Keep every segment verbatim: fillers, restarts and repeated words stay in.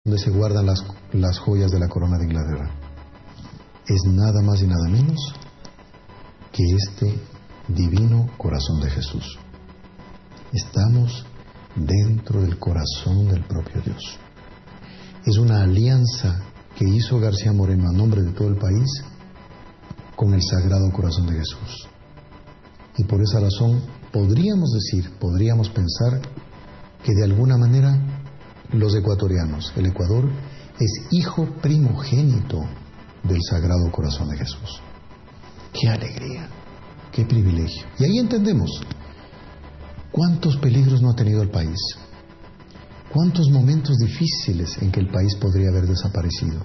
donde se guardan las, las joyas de la corona de Inglaterra. Es nada más y nada menos que este divino corazón de Jesús. Estamos dentro del corazón del propio Dios. Es una alianza que hizo García Moreno a nombre de todo el país con el Sagrado Corazón de Jesús. Y por esa razón podríamos decir, podríamos pensar que de alguna manera los ecuatorianos, el Ecuador, es hijo primogénito del Sagrado Corazón de Jesús. ¡Qué alegría! ¡Qué privilegio! Y ahí entendemos cuántos peligros no ha tenido el país, cuántos momentos difíciles en que el país podría haber desaparecido.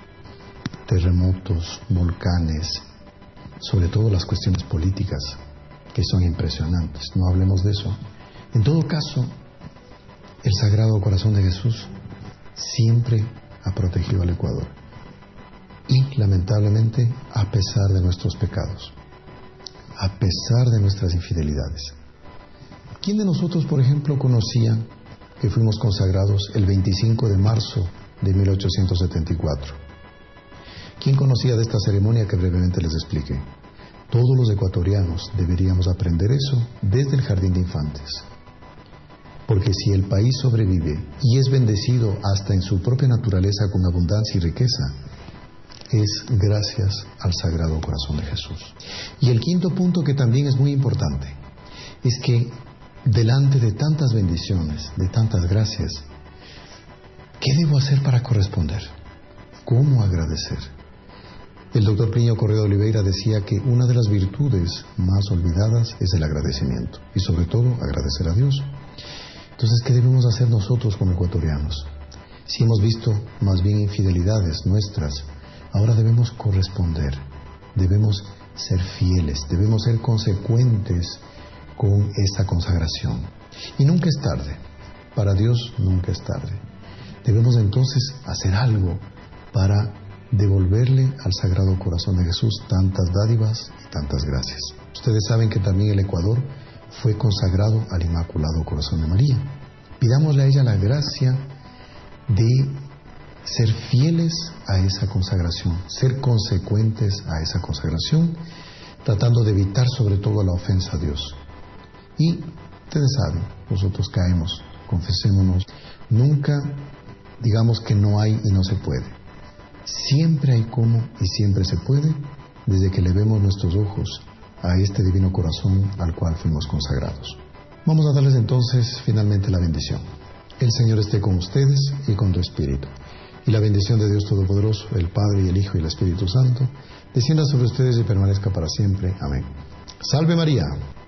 Terremotos, volcanes, sobre todo las cuestiones políticas, que son impresionantes, no hablemos de eso. En todo caso, el Sagrado Corazón de Jesús siempre ha protegido al Ecuador. Y, lamentablemente, a pesar de nuestros pecados, a pesar de nuestras infidelidades. ¿Quién de nosotros, por ejemplo, conocía que fuimos consagrados el veinticinco de marzo de mil ochocientos setenta y cuatro? ¿Quién conocía de esta ceremonia que brevemente les expliqué? Todos los ecuatorianos deberíamos aprender eso desde el jardín de infantes. Porque si el país sobrevive y es bendecido hasta en su propia naturaleza con abundancia y riqueza, es gracias al Sagrado Corazón de Jesús. Y el quinto punto, que también es muy importante, es que delante de tantas bendiciones, de tantas gracias, ¿qué debo hacer para corresponder? ¿Cómo agradecer? El doctor Plinio Correa de Oliveira decía que una de las virtudes más olvidadas es el agradecimiento, y sobre todo agradecer a Dios. Entonces, ¿qué debemos hacer nosotros como ecuatorianos? Si hemos visto más bien infidelidades nuestras, ahora debemos corresponder, debemos ser fieles, debemos ser consecuentes con esta consagración. Y nunca es tarde, para Dios nunca es tarde. Debemos entonces hacer algo para devolverle al Sagrado Corazón de Jesús tantas dádivas y tantas gracias. Ustedes saben que también el Ecuador fue consagrado al Inmaculado Corazón de María. Pidámosle a ella la gracia de ser fieles a esa consagración, ser consecuentes a esa consagración, tratando de evitar sobre todo la ofensa a Dios. Y ustedes saben, nosotros caemos, confesémonos, nunca digamos que no hay y no se puede. Siempre hay cómo y siempre se puede, desde que le vemos nuestros ojos a este divino corazón al cual fuimos consagrados. Vamos a darles entonces finalmente la bendición. El Señor esté con ustedes y con tu espíritu. Y la bendición de Dios Todopoderoso, el Padre y el Hijo y el Espíritu Santo, descienda sobre ustedes y permanezca para siempre. Amén. Salve María.